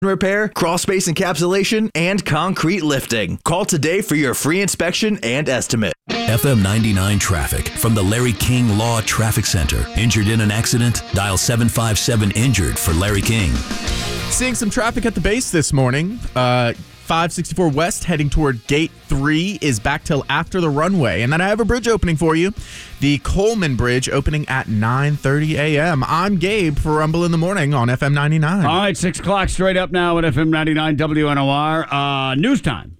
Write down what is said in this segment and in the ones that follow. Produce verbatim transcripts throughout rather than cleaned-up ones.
repair, crawl space encapsulation, and concrete lifting. Call today for your free inspection and estimate. F M ninety-nine traffic from the Larry King Law Traffic Center. Injured in an accident? Dial seven five seven injured for Larry King. Seeing some traffic at the base this morning. Uh, five sixty-four West heading toward Gate three is back till after the runway. And then I have a bridge opening for you. The Coleman Bridge opening at nine thirty a.m. I'm Gabe for Rumble in the Morning on F M ninety-nine. All right, six o'clock straight up now at F M ninety-nine W N O R. Uh, news time.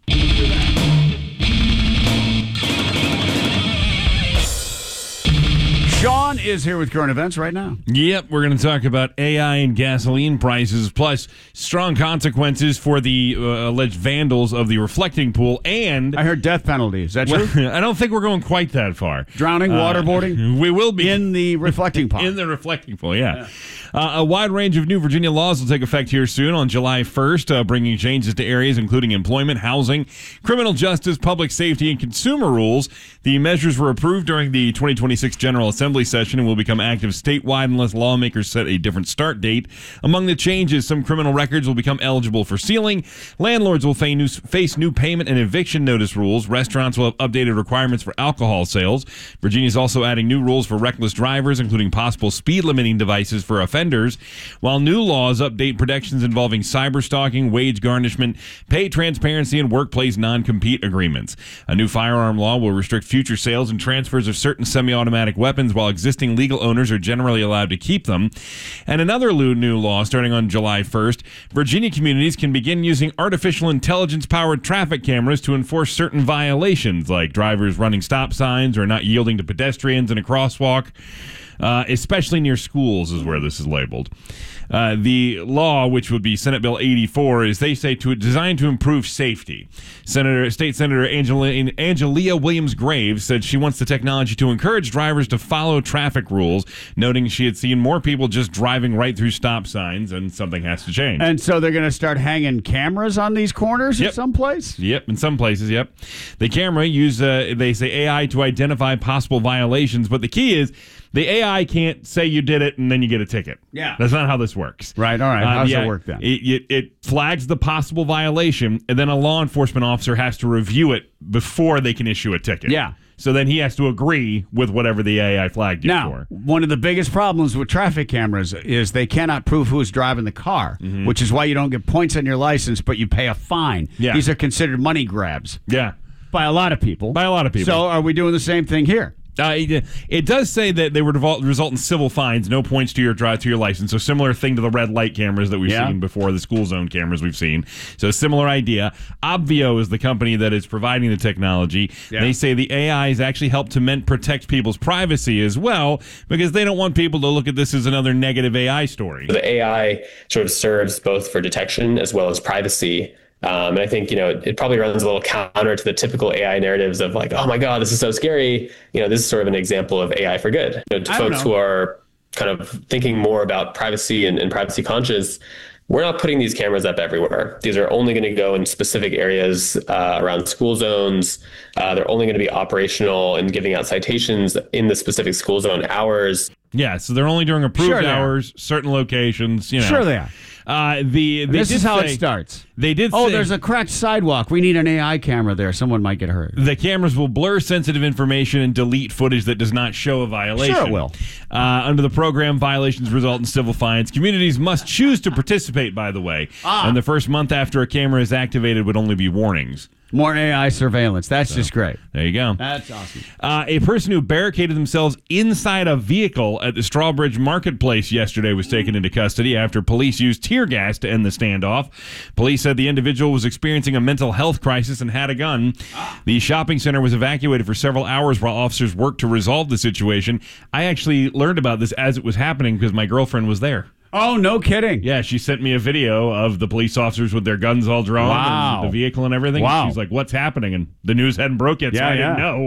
Sean is here with current events right now. Yep, we're going to talk about A I and gasoline prices, plus strong consequences for the uh, alleged vandals of the reflecting pool. And I heard death penalty. Is that true? Well, I don't think we're going quite that far. Drowning, Uh, waterboarding? We will be. In the reflecting pond. In the reflecting pool, yeah. yeah. Uh, a wide range of new Virginia laws will take effect here soon on July first, uh, bringing changes to areas including employment, housing, criminal justice, public safety, and consumer rules. The measures were approved during the twenty twenty-six General Assembly session and will become active statewide unless lawmakers set a different start date. Among the changes, some criminal records will become eligible for sealing. Landlords will face new payment and eviction notice rules. Restaurants will have updated requirements for alcohol sales. Virginia is also adding new rules for reckless drivers, including possible speed limiting devices for offenders, while new laws update protections involving cyber stalking, wage garnishment, pay transparency, and workplace non-compete agreements. A new firearm law will restrict future sales and transfers of certain semi-automatic weapons while existing legal owners are generally allowed to keep them. And another new law starting on July first, Virginia communities can begin using artificial intelligence-powered traffic cameras to enforce certain violations, like drivers running stop signs or not yielding to pedestrians in a crosswalk. Uh, especially near schools is where this is labeled. Uh, the law, which would be Senate Bill eighty-four, is, they say, to designed to improve safety. Senator, State Senator Angelia, Angelia Williams-Graves said she wants the technology to encourage drivers to follow traffic rules, noting she had seen more people just driving right through stop signs, and something has to change. And so they're going to start hanging cameras on these corners yep. at some place? Yep, in some places, yep. The camera use, uh, they say, A I to identify possible violations, but the key is the A I can't say you did it and then you get a ticket. Yeah. That's not how this works. Right, all right. How uh, does yeah, it work then? It, it, it flags the possible violation, and then a law enforcement officer has to review it before they can issue a ticket. Yeah. So then he has to agree with whatever the A I flagged you now, for. One of the biggest problems with traffic cameras is they cannot prove who's driving the car, mm-hmm. which is why you don't get points on your license, but you pay a fine. Yeah. These are considered money grabs. Yeah. By a lot of people. By a lot of people. So are we doing the same thing here? Uh, it, it does say that they would revol- result in civil fines, no points to your drive to your license. So similar thing to the red light cameras that we've yeah. seen before, the school zone cameras we've seen. So similar idea. Obvio is the company that is providing the technology. Yeah. They say the A I has actually helped to men- protect people's privacy as well, because they don't want people to look at this as another negative A I story. The A I sort of serves both for detection as well as privacy. Um, and I think, you know, it, it probably runs a little counter to the typical A I narratives of like, oh my God, this is so scary. You know, this is sort of an example of A I for good. You know, to folks who are kind of thinking more about privacy and, and privacy conscious, we're not putting these cameras up everywhere. These are only going to go in specific areas uh, around school zones. Uh, they're only going to be operational and giving out citations in the specific school zone hours. Yeah, so they're only during approved sure hours, certain locations. You know. Sure they are. Uh, the they this did is how say, it starts. They did Oh, say, there's a cracked sidewalk. We need an A I camera there. Someone might get hurt. The cameras will blur sensitive information and delete footage that does not show a violation. Sure it will. Uh, under the program, violations result in civil fines. Communities must choose to participate, by the way. Ah. And the first month after a camera is activated would only be warnings. More A I surveillance. That's so, just great. There you go. That's awesome. Uh, a person who barricaded themselves inside a vehicle at the Strawbridge Marketplace yesterday was taken into custody after police used tear gas to end the standoff. Police said the individual was experiencing a mental health crisis and had a gun. The shopping center was evacuated for several hours while officers worked to resolve the situation. I actually learned about this as it was happening because my girlfriend was there. Oh, no kidding. Yeah, she sent me a video of the police officers with their guns all drawn wow. and the vehicle and everything. Wow. She's like, what's happening? And the news hadn't broke yet, so yeah, I yeah. didn't know.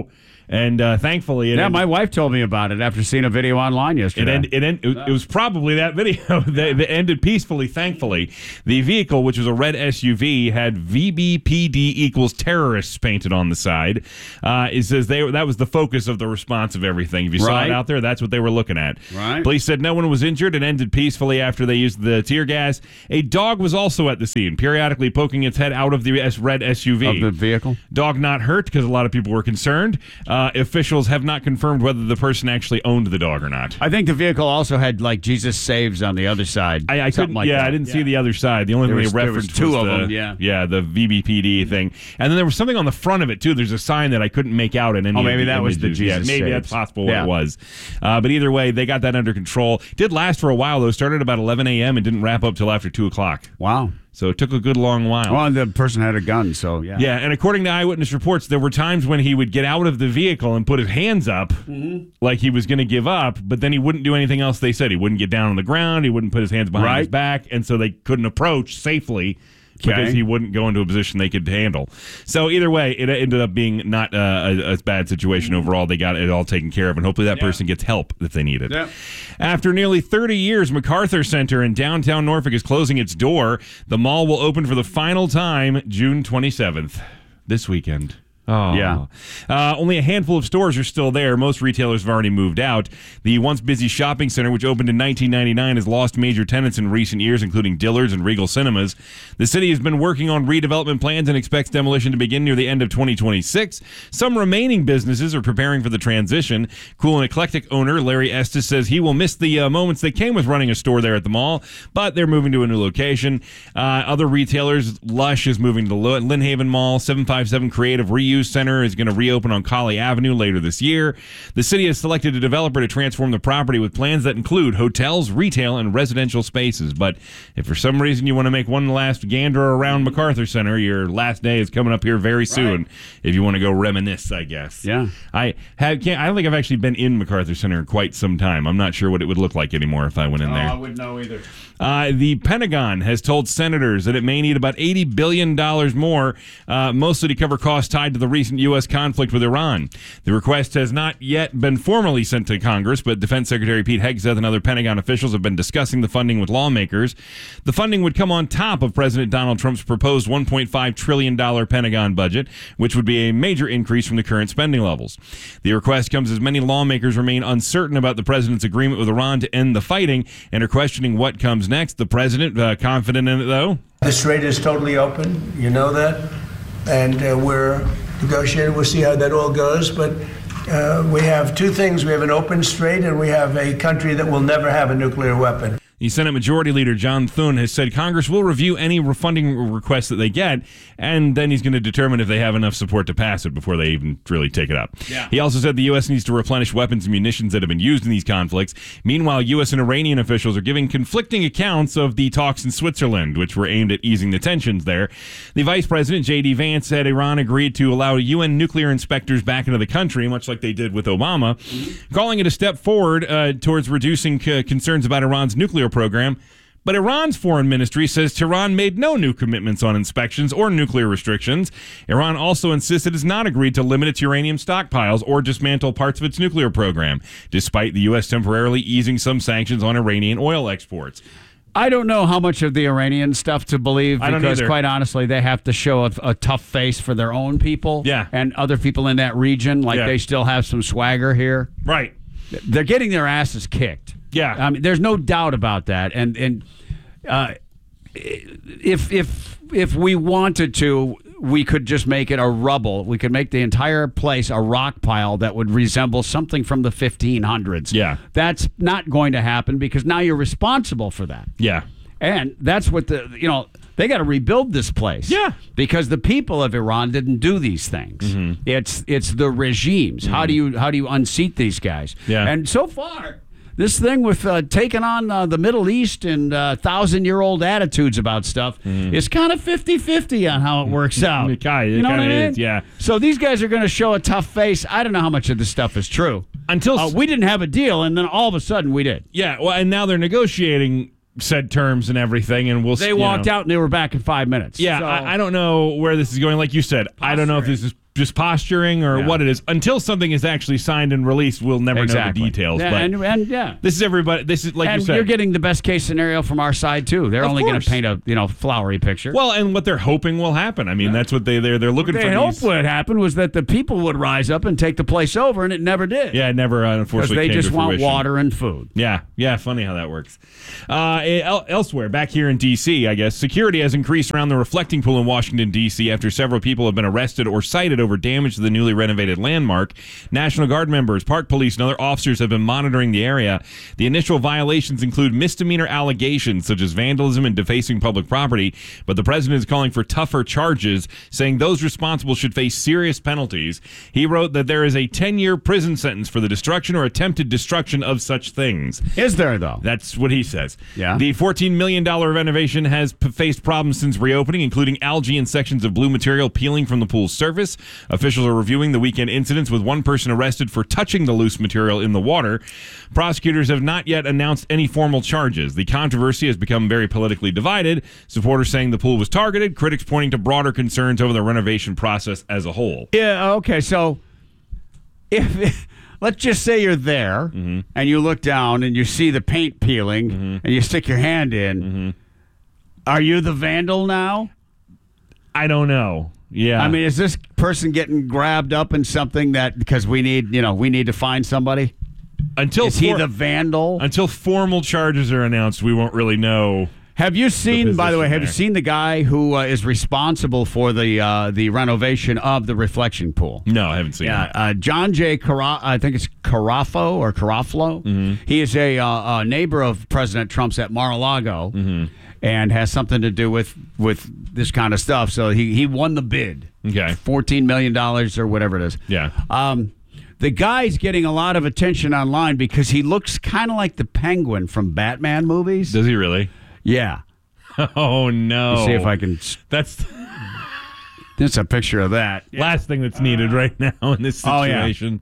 And uh, thankfully, it yeah, ended, my wife told me about it after seeing a video online it, yesterday. end, it, end, it, it was probably that video that, that ended peacefully, thankfully. The vehicle, which was a red S U V, had V B P D equals terrorists painted on the side. Uh, it says they that was the focus of the response of everything. If you saw Right. it out there, that's what they were looking at. Right. Police said no one was injured and ended peacefully after they used the tear gas. A dog was also at the scene, periodically poking its head out of the red S U V. Of the vehicle? Dog not hurt because a lot of people were concerned. Uh, officials have not confirmed whether the person actually owned the dog or not. I think the vehicle also had like Jesus Saves on the other side. I, I couldn't. Something like yeah, that. I didn't see the other side. The only There thing was- they there was referenced two was of the, them, yeah. yeah, the V B P D thing, and then there was something on the front of it too. There's a sign that I couldn't make out in any. Oh, of maybe the that was the images. Yeah, Jesus maybe Saves. that's possible. What Yeah. it was, uh, but either way, they got that under control. Did last for a while though. Started about eleven a.m. and didn't wrap up till after two o'clock. Wow. So it took a good long while. Well, the person had a gun, so yeah. Yeah, and according to eyewitness reports, there were times when he would get out of the vehicle and put his hands up Mm-hmm. like he was going to give up, but then he wouldn't do anything else they said. He wouldn't get down on the ground. He wouldn't put his hands behind his Right. back, and so they couldn't approach safely because Okay. he wouldn't go into a position they could handle. So either way, it ended up being not uh, a, a bad situation overall. They got it all taken care of, and hopefully that person gets help if they need it. Yep. After nearly thirty years, MacArthur Center in downtown Norfolk is closing its door. The mall will open for the final time June twenty-seventh, this weekend. Oh. Yeah. Uh, only a handful of stores are still there. Most retailers have already moved out. The once busy shopping center, which opened in nineteen ninety-nine, has lost major tenants in recent years, including Dillard's and Regal Cinemas. The city has been working on redevelopment plans and expects demolition to begin near the end of twenty twenty-six. Some remaining businesses are preparing for the transition. Cool and Eclectic owner Larry Estes says he will miss the uh, moments that came with running a store there at the mall, but they're moving to a new location. Uh, other retailers, Lush is moving to the Lynn Haven Mall. seven five seven Creative Reuse Center is going to reopen on Colley Avenue later this year. The city has selected a developer to transform the property with plans that include hotels, retail, and residential spaces. But if for some reason you want to make one last gander around MacArthur Center, your last day is coming up here very soon. Right. If you want to go reminisce, I guess. Yeah. I have. Can't, I don't think I've actually been in MacArthur Center in quite some time. I'm not sure what it would look like anymore if I went in Oh, there. I wouldn't know either. Uh, the Pentagon has told senators that it may need about eighty billion dollars more, uh, mostly to cover costs tied to the recent U S conflict with Iran. The request has not yet been formally sent to Congress, but Defense Secretary Pete Hegseth and other Pentagon officials have been discussing the funding with lawmakers. The funding would come on top of President Donald Trump's proposed one point five trillion dollars Pentagon budget, which would be a major increase from the current spending levels. The request comes as many lawmakers remain uncertain about the president's agreement with Iran to end the fighting and are questioning what comes next. The president, uh, confident in it, though. The strait is totally open. You know that. And uh, we're negotiating. We'll see how that all goes. But uh, we have two things. We have an open strait, and we have a country that will never have a nuclear weapon. The Senate Majority Leader John Thune has said Congress will review any refunding requests that they get, and then he's going to determine if they have enough support to pass it before they even really take it up. Yeah. He also said the U S needs to replenish weapons and munitions that have been used in these conflicts. Meanwhile, U S and Iranian officials are giving conflicting accounts of the talks in Switzerland, which were aimed at easing the tensions there. The Vice President, J D Vance, said Iran agreed to allow U N nuclear inspectors back into the country, much like they did with Obama, mm-hmm. calling it a step forward uh, towards reducing c- concerns about Iran's nuclear program. But Iran's foreign ministry says Tehran made no new commitments on inspections or nuclear restrictions. Iran also insists it has not agreed to limit its uranium stockpiles or dismantle parts of its nuclear program, despite the U S temporarily easing some sanctions on Iranian oil exports. I don't know how much of the Iranian stuff to believe I don't because, either. quite honestly, they have to show a, a tough face for their own people Yeah. and other people in that region. Like Yeah. they still have some swagger here. Right. They're getting their asses kicked. Yeah. I mean, there's no doubt about that. And and uh, if if if we wanted to, we could just make it a rubble. We could make the entire place a rock pile that would resemble something from the fifteen hundreds. Yeah. That's not going to happen because now you're responsible for that. Yeah. And that's what the, you know, they got to rebuild this place. Yeah. Because the people of Iran didn't do these things. Mm-hmm. It's it's the regimes. Mm-hmm. How do you how do you unseat these guys? Yeah. And so far, this thing with uh, taking on uh, the Middle East and uh, thousand-year-old attitudes about stuff mm. is kind of fifty-fifty on how it works out. It kinda, you know it what I mean? is, yeah. So these guys are going to show a tough face. I don't know how much of this stuff is true. Until uh, we didn't have a deal, and then all of a sudden we did. Yeah, well, and now they're negotiating said terms and everything, and we'll. They walked know. out and they were back in five minutes. Yeah, so. I, I don't know where this is going. Like you said, I don't know if this is just posturing or Yeah. what it is. Until something is actually signed and released, we'll never Exactly. know the details. Yeah, but and, and yeah. this is everybody. This is like and you said. you're getting the best case scenario from our side too. They're Of only going course. to paint a you know flowery picture. well, and what they're hoping will happen. I mean, that's what they they're they're looking they for. hope These, what happened was that the people would rise up and take the place over, and it never did. yeah, it never uh, because unfortunately they came just to want fruition. water and food. Yeah, yeah, funny how that works. Uh, el- elsewhere, back here in D C, I guess, security has increased around the reflecting pool in Washington, D C after several people have been arrested or cited over damage to the newly renovated landmark. National Guard members, park police, and other officers have been monitoring the area. The initial violations include misdemeanor allegations such as vandalism and defacing public property, but the president is calling for tougher charges, saying those responsible should face serious penalties. He wrote that there is a ten-year prison sentence for the destruction or attempted destruction of such things. Is there though? That's what he says. Yeah. The fourteen million dollars renovation has p- faced problems since reopening, including algae and sections of blue material peeling from the pool's surface. Officials are reviewing the weekend incidents with one person arrested for touching the loose material in the water. Prosecutors have not yet announced any formal charges. The controversy has become very politically divided, supporters saying the pool was targeted, critics pointing to broader concerns over the renovation process as a whole. Yeah. Okay. So, if let's just say you're there Mm-hmm. and you look down and you see the paint peeling Mm-hmm. and you stick your hand in, Mm-hmm. are you the vandal now? I don't know. Yeah. I mean, is this person getting grabbed up in something that because we need, you know, we need to find somebody? until Is he for- the vandal? until formal charges are announced, we won't really know. Have you seen, by the way, position have you there. seen the guy who uh, is responsible for the uh, the renovation of the reflection pool? No, I haven't seen Yeah, it. uh, John J. Cara- I think it's Carafo or Caraflo. Mm-hmm. He is a, uh, a neighbor of President Trump's at Mar-a-Lago Mm-hmm. and has something to do with, with this kind of stuff. So he, he won the bid. Okay. fourteen million dollars or whatever it is. Yeah. Um, the guy's getting a lot of attention online because he looks kind of like the Penguin from Batman movies. Does he really? Yeah. Oh, no. See if I can. That's There's a picture of that. last thing that's needed right now in this Oh, yeah. situation.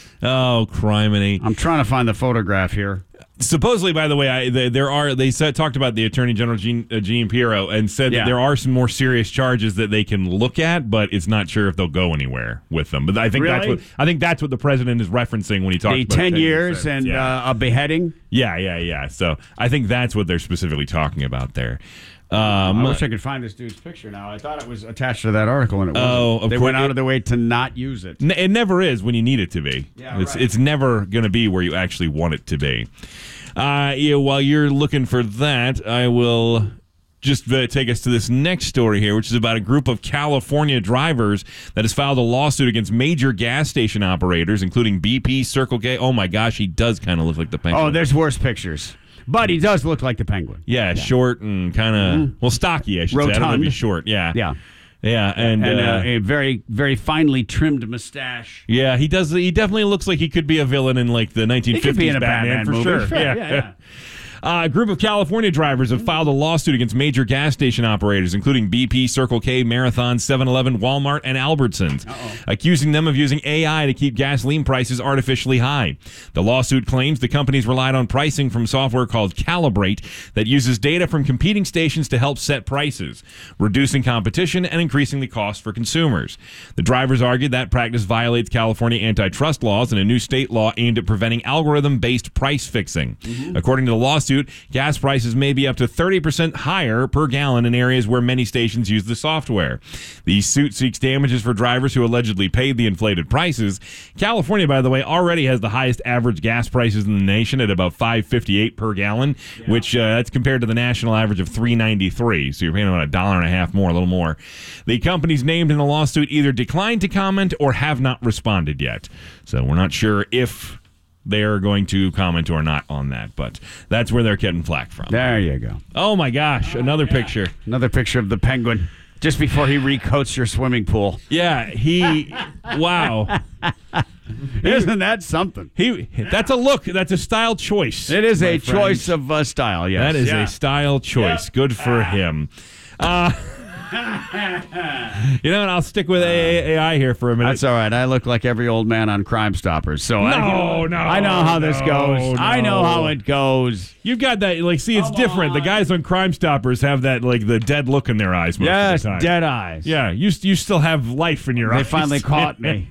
Oh, criminy. I'm trying to find the photograph here. Supposedly, by the way, I, they, there are they said, talked about the Attorney General Jean, uh, Jean Pirro and said Yeah. that there are some more serious charges that they can look at, but it's not sure if they'll go anywhere with them. But I think that's Really? what I think that's what the president is referencing when he talks The about ten a ten-year years sentence. and yeah. uh, a beheading. yeah, yeah, yeah. So I think that's what they're specifically talking about there. I Um, wish I could find this dude's picture now. I thought it was attached to that article, and it wasn't. Oh, of they course went out it- of their way to not use it. N- It never is when you need it to be. Yeah, it's right. it's never going to be where you actually want it to be. Uh, yeah, while you're looking for that, I will just uh, take us to this next story here, which is about a group of California drivers that has filed a lawsuit against major gas station operators, including B P, Circle K. Oh my gosh, he does kind of look like the Penguin. Oh, there's worse pictures, but he does look like the Penguin. yeah, short and kind of well stocky. I should say. I don't know if Rotund. he's short. Yeah, Yeah, yeah, and, and uh, uh, a very, very finely trimmed mustache. yeah, he does. He definitely looks like he could be a villain in like the nineteen He fifties could be in a Batman, Batman for movie. sure. Yeah, yeah, yeah. Uh, a group of California drivers have filed a lawsuit against major gas station operators, including B P, Circle K, Marathon, seven eleven, Walmart, and Albertsons, Uh-oh. accusing them of using A I to keep gasoline prices artificially high. The lawsuit claims the companies relied on pricing from software called Calibrate that uses data from competing stations to help set prices, reducing competition and increasing the cost for consumers. The drivers argued that practice violates California antitrust laws and a new state law aimed at preventing algorithm-based price fixing. According to the lawsuit, gas prices may be up to thirty percent higher per gallon in areas where many stations use the software. The suit seeks damages for drivers who allegedly paid the inflated prices. California, by the way, already has the highest average gas prices in the nation at about five fifty-eight per gallon, which uh, that's compared to the national average of three ninety-three. So you're paying about a dollar and a half more, a little more. The companies named in the lawsuit either declined to comment or have not responded yet. So we're not sure if they're going to comment or not on that, but that's where they're getting flack from. There you go. Oh my gosh, another picture. Another picture of the Penguin just before he recoats your swimming pool. Yeah, he, wow. Isn't that something? He, that's a look, that's a style choice. It is my a friend. choice of uh, style. Yes, That is Yeah. a style choice. Good for him. Uh, You know what? I'll stick with A I here for a minute. That's all right. I look like every old man on Crime Stoppers. So No, I, no, I know how this no, goes. I know no. how it goes. You've got that, like, see, it's Come different. The on. guys on Crime Stoppers have that, like, the dead look in their eyes most Yes, of the time. dead eyes. Yeah, you you still have life in your They eyes. finally caught me.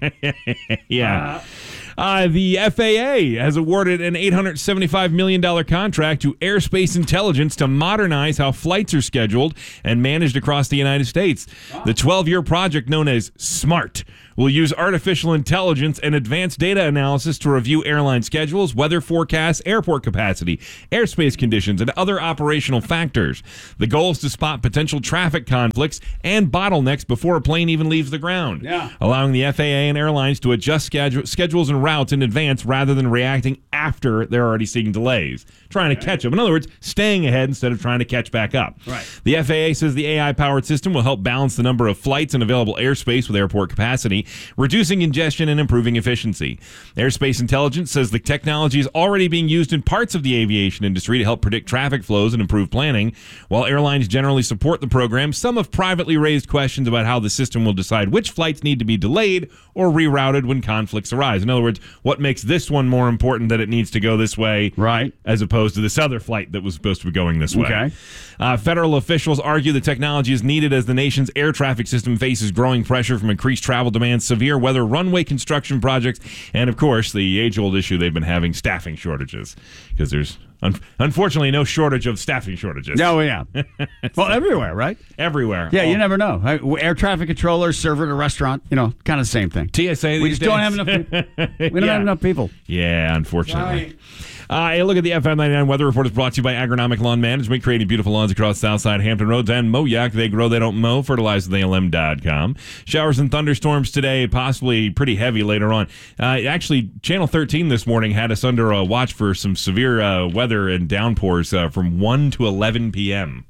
Yeah. Uh, the F A A has awarded an eight hundred seventy-five million dollars contract to Airspace Intelligence to modernize how flights are scheduled and managed across the United States. The twelve-year project, known as SMART, will use artificial intelligence and advanced data analysis to review airline schedules, weather forecasts, airport capacity, airspace conditions, and other operational factors. The goal is to spot potential traffic conflicts and bottlenecks before a plane even leaves the ground, Yeah. allowing the F A A and airlines to adjust schedule, schedules and routes in advance rather than reacting after they're already seeing delays, trying to catch them. In other words, staying ahead instead of trying to catch back up. Right. The F A A says the A I-powered system will help balance the number of flights and available airspace with airport capacity, reducing congestion and improving efficiency. Airspace Intelligence says the technology is already being used in parts of the aviation industry to help predict traffic flows and improve planning. While airlines generally support the program, some have privately raised questions about how the system will decide which flights need to be delayed or rerouted when conflicts arise. In other words, what makes this one more important that it needs to go this way, Right. as opposed to this other flight that was supposed to be going this way. Okay. Uh, federal officials argue the technology is needed as the nation's air traffic system faces growing pressure from increased travel demands, severe weather, runway construction projects, and, of course, the age-old issue they've been having, staffing shortages, because there's un- unfortunately no shortage of staffing shortages. Oh, yeah. Well, everywhere, right? Everywhere. Yeah, All- you never know. I- Air traffic controller, server at a restaurant, you know, kind of the same thing. T S A We these just don't days. have enough people. We don't Yeah. have enough people. Yeah, unfortunately. Uh, a look at the F M ninety-nine weather report is brought to you by Agronomic Lawn Management, creating beautiful lawns across Southside Hampton Roads and Moyac. They grow, they don't mow. Fertilize with A L M dot com. Showers and thunderstorms today, possibly pretty heavy later on. Uh, actually, Channel thirteen this morning had us under a watch for some severe uh, weather and downpours uh, from one to eleven p.m.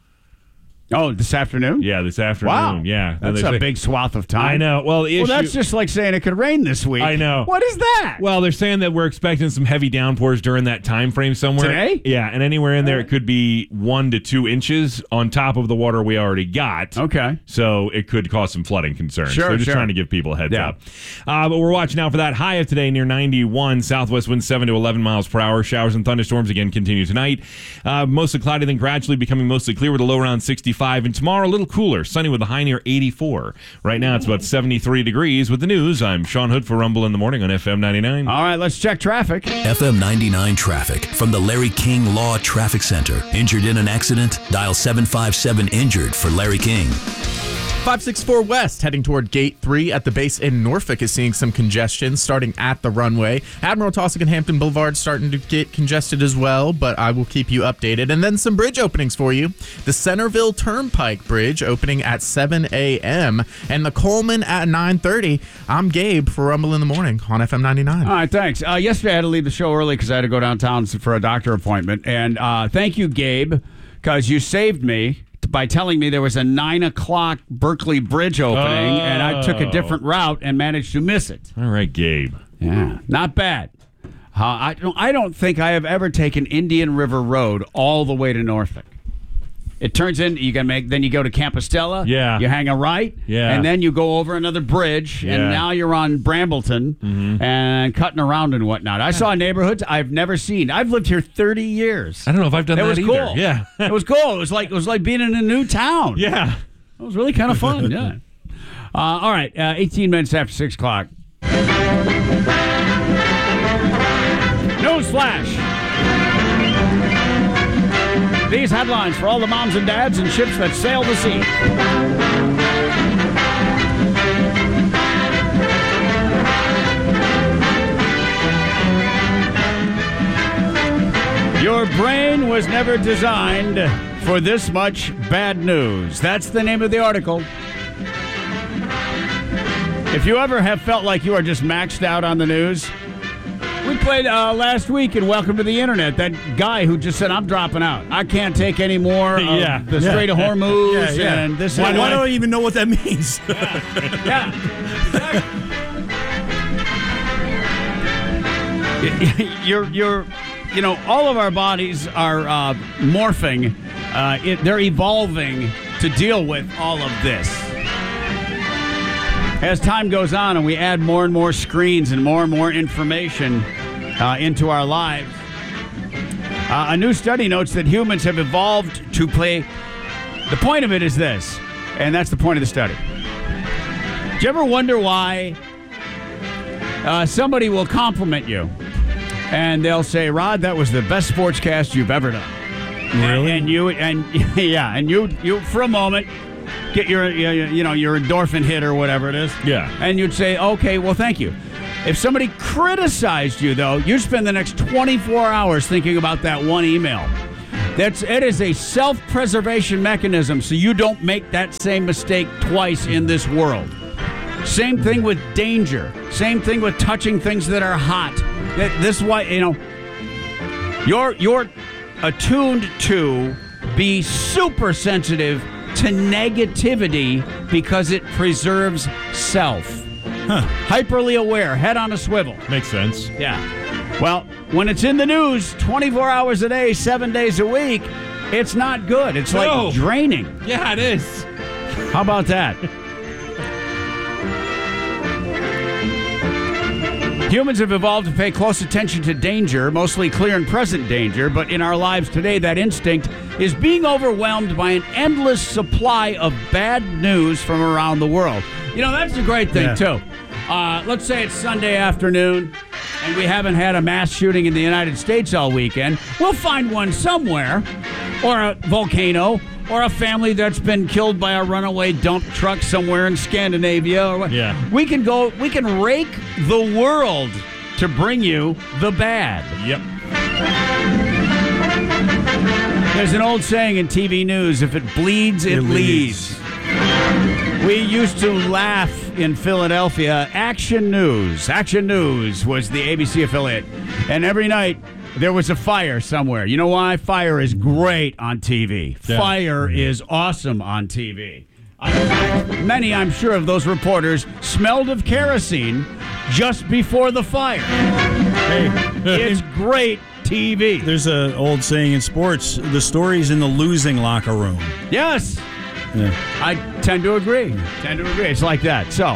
Oh, this afternoon? Yeah, this afternoon. Wow. Yeah. That's They a say- big swath of time. I know. Well, the Well, issue- that's just like saying it could rain this week. I know. What is that? Well, they're saying that we're expecting some heavy downpours during that time frame somewhere. Today? Yeah, and anywhere in there it could be one to two inches on top of the water we already got. Okay. So it could cause some flooding concerns. Sure, They're just sure. trying to give people a heads Yeah. up. Uh, but we're watching out for that high of today near ninety-one. Southwest winds seven to eleven miles per hour. Showers and thunderstorms again continue tonight. Uh, mostly cloudy, then gradually becoming mostly clear with a low around sixty-five. And tomorrow a little cooler, sunny with a high near eighty-four. Right now it's about seventy-three degrees. With the news, I'm Sean Hood for Rumble in the Morning on F M ninety-nine. All right, let's check traffic. F M ninety-nine traffic from the Larry King Law Traffic Center. Injured in an accident? Dial seven five seven injured for Larry King. five sixty-four West, heading toward Gate three at the base in Norfolk, is seeing some congestion starting at the runway. Admiral Taussig and Hampton Boulevard starting to get congested as well, but I will keep you updated. And then some bridge openings for you. The Centerville Turnpike Bridge opening at seven a.m. and the Coleman at nine thirty. I'm Gabe for Rumble in the Morning on F M ninety-nine. All right, thanks. Uh, yesterday I had to leave the show early because I had to go downtown for a doctor appointment. And uh, thank you, Gabe, because you saved me by telling me there was a nine o'clock Berkeley Bridge opening, Oh. and I took a different route and managed to miss it. All right, Gabe. Yeah, not bad. Uh, I don't. I don't think I have ever taken Indian River Road all the way to Norfolk. It turns in you can make. Then you go to Compostela. Yeah. You hang a right. Yeah. And then you go over another bridge, Yeah. and now you're on Brambleton and cutting around and whatnot. I saw neighborhoods I've never seen. I've lived here thirty years. I don't know if I've done It that was either. cool. Yeah. It was cool. It was like it was like being in a new town. Yeah. It was really kind of fun. Yeah. Uh, all right. Uh, eighteen minutes after six o'clock. Newsflash. These headlines for all the moms and dads and ships that sail the sea. Your brain was never designed for this much bad news. That's the name of the article. If you ever have felt like you are just maxed out on the news, we played uh, last week in Welcome to the Internet, that guy who just said, I'm dropping out. I can't take any more of Yeah. the Strait of Hormuz Yeah, yeah. and this Why, and why that. do I even know what that means? Yeah. you're, you're, you know, all of our bodies are uh, morphing. Uh, it, they're evolving to deal with all of this. As time goes on and we add more and more screens and more and more information uh, into our lives, uh, a new study notes that humans have evolved to play. The point of it is this, and that's the point of the study. Do you ever wonder why uh, somebody will compliment you and they'll say, Rod, that was the best sportscast you've ever done? Really? And, and you, and yeah, and you, you for a moment, get your, you know, your endorphin hit or whatever it is. Yeah. And you'd say, okay, well, thank you. If somebody criticized you, though, you spend the next twenty-four hours thinking about that one email. That's it is a self-preservation mechanism, so you don't make that same mistake twice in this world. Same thing with danger. Same thing with touching things that are hot. This is why, you know, you're you're attuned to be super sensitive to negativity because it preserves self. Huh. Hyperly aware, head on a swivel. Makes sense. Yeah. Well, when it's in the news twenty-four hours a day, seven days a week, it's not good. It's like No. draining. Yeah, it is. How about that? Humans have evolved to pay close attention to danger, mostly clear and present danger, but in our lives today, that instinct is being overwhelmed by an endless supply of bad news from around the world. You know, that's a great thing, Yeah. too. Uh, let's say it's Sunday afternoon, and we haven't had a mass shooting in the United States all weekend. We'll find one somewhere, or a volcano, or a family that's been killed by a runaway dump truck somewhere in Scandinavia. Or what. Yeah. We can go, we can rake the world to bring you the bad. Yep. There's an old saying in T V news, if it bleeds, it, It leads. leads. We used to laugh in Philadelphia. Action News. Action News was the A B C affiliate. And every night, there was a fire somewhere. You know why? Fire is great on T V. Yeah. Fire is awesome on T V. I- Many, I'm sure, of those reporters smelled of kerosene just before the fire. Hey. It's great T V. There's an old saying in sports, the story's in the losing locker room. Yes. Yeah. I tend to agree. Tend to agree. It's like that. So,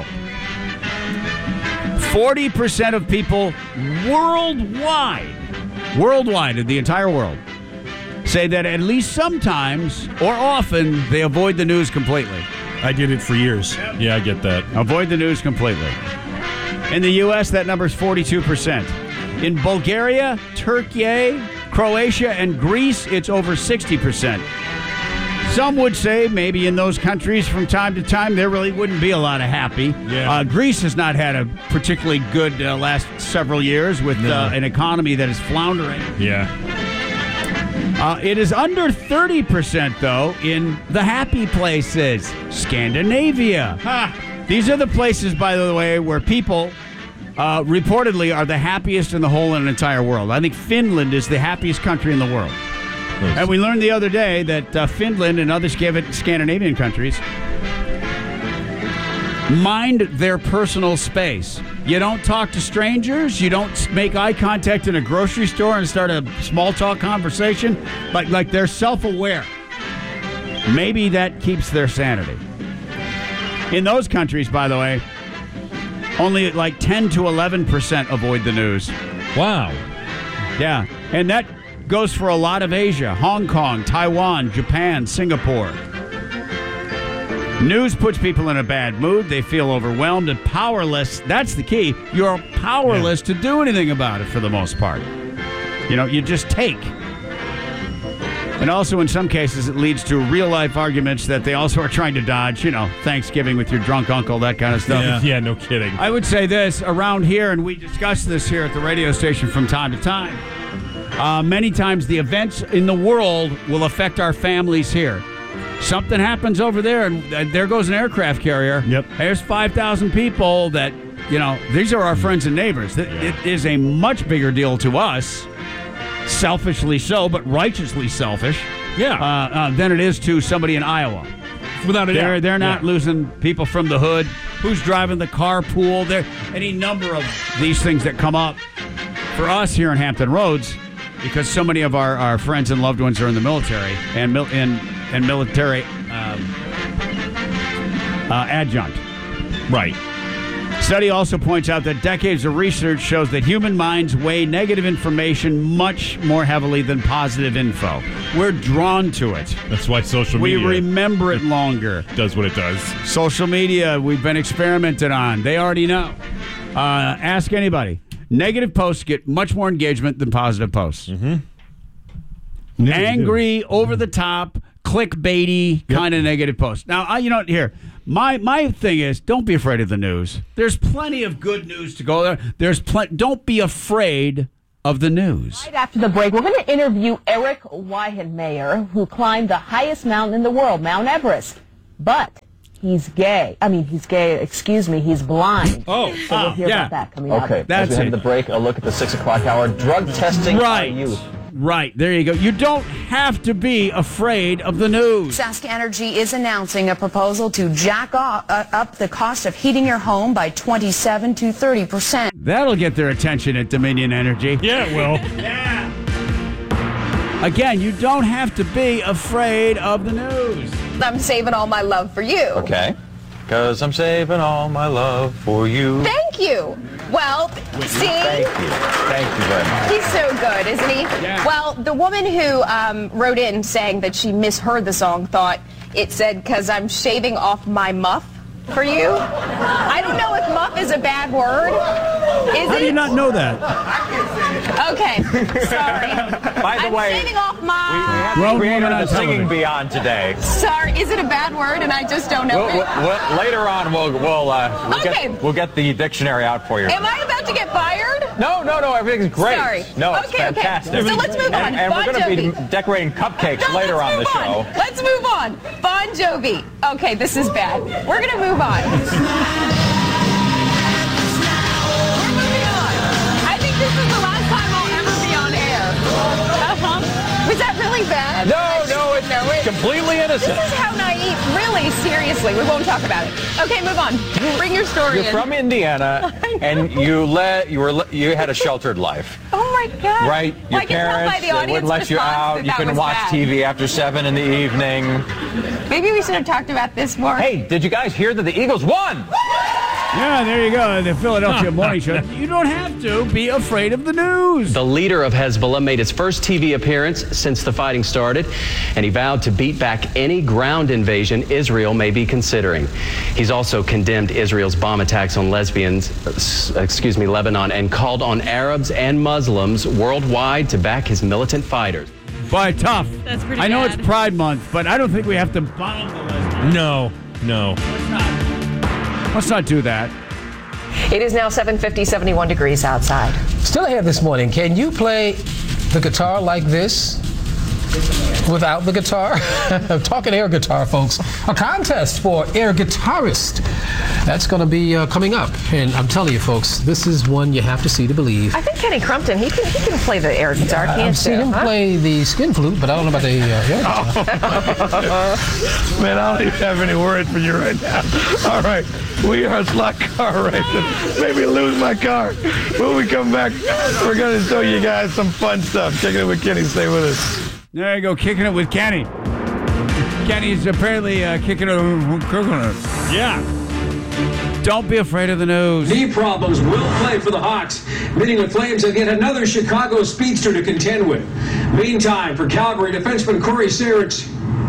forty percent of people worldwide, worldwide in the entire world, say that at least sometimes or often they avoid the news completely. I did it for years. Yeah, I get that. Avoid the news completely. In the U S, that number is forty-two percent. In Bulgaria, Turkey, Croatia, and Greece, it's over sixty percent. Some would say maybe in those countries from time to time there really wouldn't be a lot of happy. Yeah. Uh, Greece has not had a particularly good uh, last several years with No. uh, an economy that is floundering. Yeah. Uh, it is under thirty percent, though, in the happy places. Scandinavia. These are the places, by the way, where people uh, reportedly are the happiest in the whole and entire world. I think Finland is the happiest country in the world. And we learned the other day that uh, Finland and other Scav- Scandinavian countries mind their personal space. You don't talk to strangers. You don't make eye contact in a grocery store and start a small talk conversation. Like, like they're self-aware. Maybe that keeps their sanity. In those countries, by the way, only like ten to eleven percent avoid the news. Wow. Yeah, and that goes for a lot of Asia. Hong Kong, Taiwan, Japan, Singapore. News puts people in a bad mood. They feel overwhelmed and powerless. That's the key. You're powerless to do anything about it for the most part. You know, you just take. And also, in some cases, it leads to real-life arguments that they also are trying to dodge. You know, Thanksgiving with your drunk uncle, that kind of stuff. Yeah. Yeah, no kidding. I would say this around here, and we discuss this here at the radio station from time to time. Uh, many times the events in the world will affect our families here. Something happens over there, and uh, there goes an aircraft carrier. Yep. There's five thousand people that, you know, these are our friends and neighbors. It, it is a much bigger deal to us, selfishly so, but righteously selfish, Yeah. uh, uh, than it is to somebody in Iowa. Without a doubt. They're, they're not Yeah. losing people from the hood. Who's driving the carpool? There, any number of these things that come up for us here in Hampton Roads, because so many of our, our friends and loved ones are in the military and mil- and, and military um, uh, adjunct. Right. Study also points out that decades of research shows that human minds weigh negative information much more heavily than positive info. We're drawn to it. That's why social We media remember it longer. does what it does. Social media, we've been experimented on. They already know. Uh, ask anybody. Negative posts get much more engagement than positive posts. Mm-hmm. Angry, over the top, clickbaity yep. kind of negative posts. Now, I, you know, here, my my thing is, don't be afraid of the news. There's plenty of good news to go there. There's plenty. Don't be afraid of the news. Right after the break, we're going to interview Eric Weihenmayer, who climbed the highest mountain in the world, Mount Everest. But he's gay. I mean, he's gay. Excuse me. He's blind. Oh, so we'll hear yeah. about that coming okay, up. That's as we head it. to the break, a look at the six o'clock hour drug testing Right. on youth. Right. There you go. You don't have to be afraid of the news. Sask Energy is announcing a proposal to jack off, uh, up the cost of heating your home by twenty-seven to thirty percent. That'll get their attention at Dominion Energy. Yeah, it will. Yeah. Again, you don't have to be afraid of the news. I'm saving all my love for you. Okay. Because I'm saving all my love for you. Thank you. Well, see? Thank you. Thank you very much. He's so good, isn't he? Yeah. Well, the woman who um, wrote in saying that she misheard the song thought it said, because I'm shaving off my muff for you. I don't know if muff is a bad word. Is How it? do you not know that? Okay. Sorry. By the I'm way, shaving off my... we, we have Grown the creator woman of on the Singing television. Beyond today. Sorry. Is it a bad word and I just don't know We'll, it? we'll, we'll, later on, we'll we'll, uh, we'll, Okay. get, we'll get the dictionary out for you. Am I about to get fired? No, no, no, everything's great. Sorry. No, it's Okay, okay. fantastic. So let's move on. And, and we're Bon going to be Jovi. decorating cupcakes No, later let's on the move show. Let's move on. Bon Jovi. Okay, this is bad. We're going to move on. We're moving on. I think this is the last time I'll ever be on air. Uh-huh. Was that really bad? No, no, it's No, it- completely innocent. This is how naive. Really, seriously, we won't talk about it. Okay, move on. Bring your story You're in. from Indiana, and you let you were le- you had a sheltered life, Oh my God. right? Well, Your I can tell by parents the they audience wouldn't let you response out. that You that couldn't was watch bad. T V after seven in the evening. Maybe we should have talked about this more. Hey, did you guys hear that the Eagles won? Yeah, there you go. The Philadelphia Morning Show. You don't have to be afraid of the news. The leader of Hezbollah made his first T V appearance since the fighting started, and he vowed to beat back any ground invasion Israel may be considering. He's also condemned Israel's bomb attacks on lesbians, uh, excuse me, Lebanon, and called on Arabs and Muslims worldwide to back his militant fighters. Boy, tough. That's pretty I know bad. it's Pride Month, but I don't think we have to bomb the lesbians. No, no. Let's not. Let's not do that. It is now seven fifty, seventy-one degrees outside. Still ahead this morning. Can you play the guitar like this without the guitar? I'm talking air guitar, folks. A contest for air guitarist. That's going to be uh, coming up. And I'm telling you, folks, this is one you have to see to believe. I think Kenny Crumpton, he can, he can play the air guitar, can't I've seen you, him huh? play the skin flute, but I don't know about the uh, air guitar. Man, I don't even have any words for you right now. All right, we are slot car racing. Maybe lose my car. When we come back, we're going to show you guys some fun stuff. Kicking it with Kenny. Stay with us. There you go, kicking it with Kenny. Kenny's apparently uh, kicking it with coconuts. Yeah. Don't be afraid of the news. Knee problems will play for the Hawks, meeting the Flames and yet another Chicago speedster to contend with. Meantime, for Calgary defenseman Corey Searich,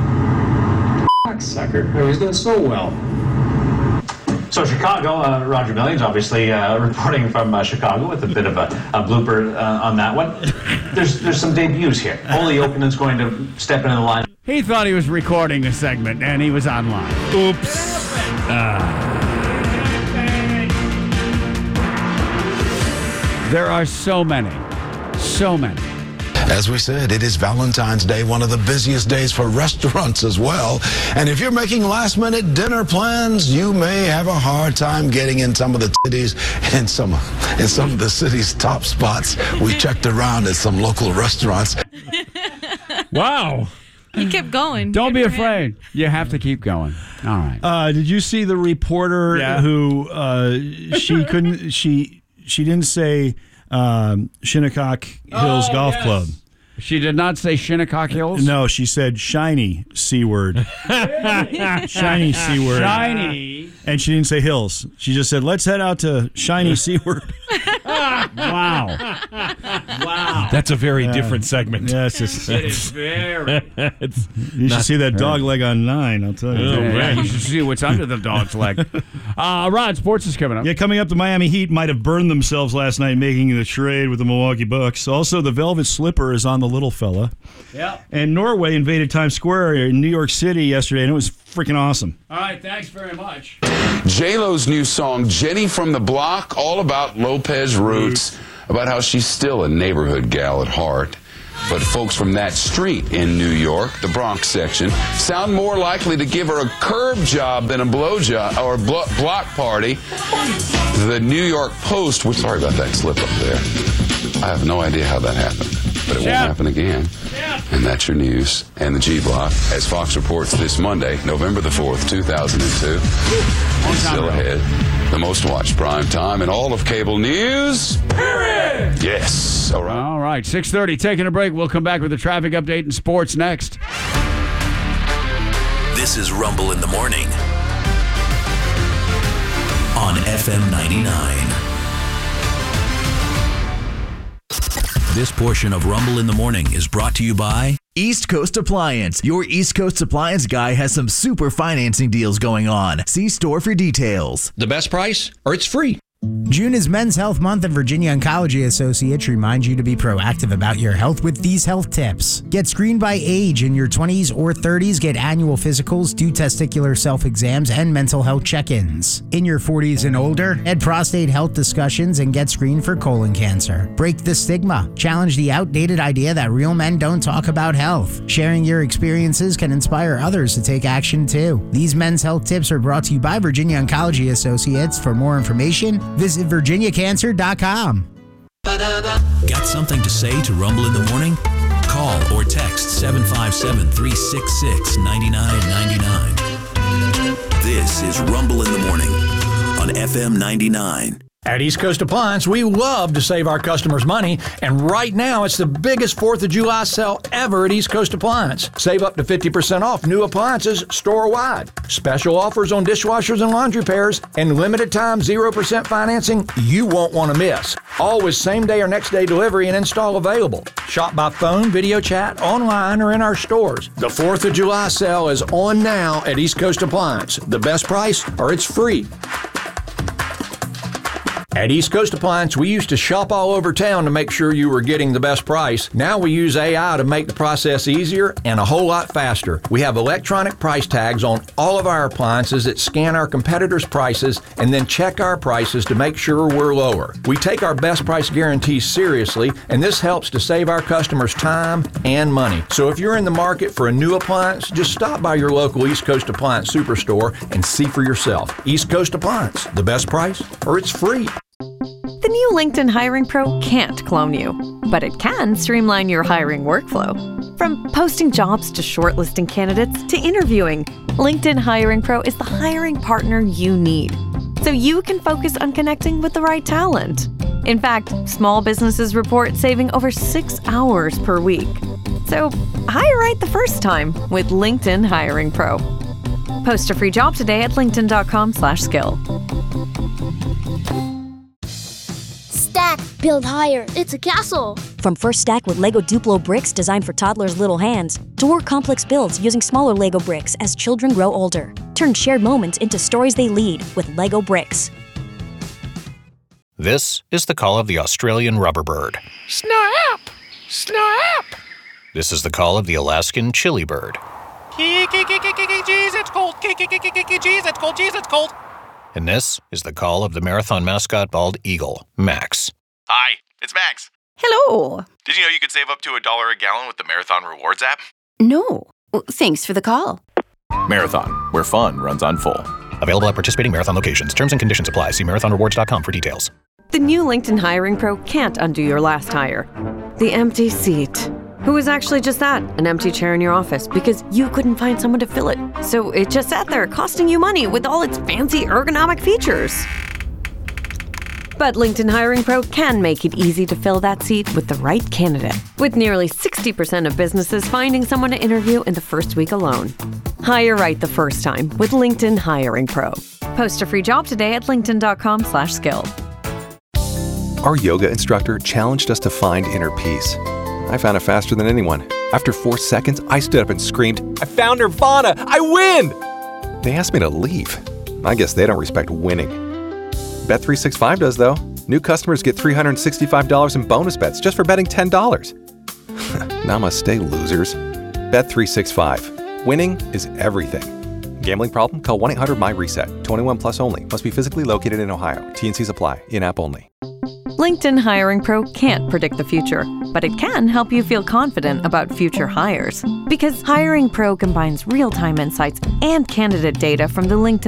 sucker, he's done so well. So Chicago, uh, Roger Millions, obviously uh, reporting from uh, Chicago with a bit of a, a blooper uh, on that one. There's there's some debuts here. Ole Openen's going to step into the line. He thought he was recording a segment, and he was online. Oops. Uh, there are so many, so many. As we said, it is Valentine's Day, one of the busiest days for restaurants as well. And if you're making last-minute dinner plans, you may have a hard time getting in some of the cities, in some, in some of the city's top spots. We checked around at some local restaurants. Wow. He kept going. Don't be afraid. You have to keep going. All right. Uh, did you see the reporter Yeah. who uh, she couldn't she she didn't say um, Shinnecock Hills Oh, Golf yes. Club. She did not say Shinnecock Hills? No, she said shiny C word. Shiny C word. Shiny. And she didn't say hills. She just said, let's head out to shiny C word. Wow. Wow. That's a very Yeah. different segment. Yeah, it's just, It is very. it's you should not- see that dog leg on nine, I'll tell you. Oh, Yeah, man. you should see what's under the dog's leg. Uh, Rod, sports is coming up. Yeah, coming up, the Miami Heat might have burned themselves last night making the trade with the Milwaukee Bucks. Also, the Velvet Slipper is on the little fella. Yeah. And Norway invaded Times Square in New York City yesterday, and it was freaking awesome. All right, thanks very much. J-Lo's new song, Jenny from the Block, all about Lopez roots, about how she's still a neighborhood gal at heart. But folks from that street in New York, the Bronx section, sound more likely to give her a curb job than a blow job or blo- block party. The New York Post, we're sorry about that slip up there. I have no idea how that happened, but it won't happen again. And that's your news. And the G Block, as Fox reports this Monday, November the fourth, two thousand two. And still ahead, the most watched prime time in all of cable news. Period! Yes. All right. All right, six thirty, taking a break. We'll come back with a traffic update and sports next. This is Rumble in the Morning on F M ninety-nine. This portion of Rumble in the Morning is brought to you by East Coast Appliance. Your East Coast Appliance guy has some super financing deals going on. See store for details. The best price, or it's free. June is Men's Health Month, and Virginia Oncology Associates reminds you to be proactive about your health with these health tips. Get screened by age in your twenties or thirties. Get annual physicals, do testicular self-exams, and mental health check-ins. In your forties and older, head prostate health discussions and get screened for colon cancer. Break the stigma. Challenge the outdated idea that real men don't talk about health. Sharing your experiences can inspire others to take action too. These men's health tips are brought to you by Virginia Oncology Associates. For more information, visit virginia cancer dot com. Got something to say to Rumble in the Morning? Call or text seven five seven, three six six, nine nine nine nine. This is Rumble in the Morning on F M ninety-nine. At East Coast Appliance, we love to save our customers money, and right now it's the biggest fourth of July sale ever at East Coast Appliance. Save up to fifty percent off new appliances store-wide. Special offers on dishwashers and laundry pairs, and limited time zero percent financing you won't want to miss. Always same-day or next-day delivery and install available. Shop by phone, video chat, online, or in our stores. The fourth of July sale is on now at East Coast Appliance. The best price, or it's free. At East Coast Appliance, we used to shop all over town to make sure you were getting the best price. Now we use A I to make the process easier and a whole lot faster. We have electronic price tags on all of our appliances that scan our competitors' prices and then check our prices to make sure we're lower. We take our best price guarantees seriously, and this helps to save our customers time and money. So if you're in the market for a new appliance, just stop by your local East Coast Appliance Superstore and see for yourself. East Coast Appliance, the best price, or it's free. The new LinkedIn Hiring Pro can't clone you, but it can streamline your hiring workflow. From posting jobs to shortlisting candidates to interviewing, LinkedIn Hiring Pro is the hiring partner you need, so you can focus on connecting with the right talent. In fact, small businesses report saving over six hours per week. So hire right the first time with LinkedIn Hiring Pro. Post a free job today at linkedin.com slash skill. Stack, build higher. It's a castle. From First Stack with Lego Duplo bricks designed for toddlers' little hands, to more complex builds using smaller Lego bricks as children grow older. Turn shared moments into stories they lead with Lego bricks. This is the call of the Australian rubber bird. Snap! Snap! This is the call of the Alaskan chili bird. Jeez, it's cold. Jeez, it's cold. Jeez, it's cold. And this is the call of the marathon mascot bald eagle, Max. Hi, it's Max. Hello. Did you know you could save up to a dollar a gallon with the Marathon Rewards app? No. Thanks for the call. Marathon, where fun runs on full. Available at participating Marathon locations. Terms and conditions apply. See marathon rewards dot com for details. The new LinkedIn Hiring Pro can't undo your last hire. The empty seat. Who was actually just that? An empty chair in your office because you couldn't find someone to fill it. So it just sat there costing you money with all its fancy ergonomic features. But LinkedIn Hiring Pro can make it easy to fill that seat with the right candidate. With nearly sixty percent of businesses finding someone to interview in the first week alone. Hire right the first time with LinkedIn Hiring Pro. Post a free job today at linkedin.com slash skill. Our yoga instructor challenged us to find inner peace. I found it faster than anyone. After four seconds, I stood up and screamed, "I found Nirvana! I win!" They asked me to leave. I guess they don't respect winning. Bet three sixty-five does, though. New customers get three hundred sixty-five dollars in bonus bets just for betting ten dollars. Namaste, losers. Bet three sixty-five. Winning is everything. Gambling problem? Call one eight hundred my reset. twenty-one plus only. Must be physically located in Ohio. T and Cs apply. In-app only. LinkedIn Hiring Pro can't predict the future, but it can help you feel confident about future hires. Because Hiring Pro combines real-time insights and candidate data from the LinkedIn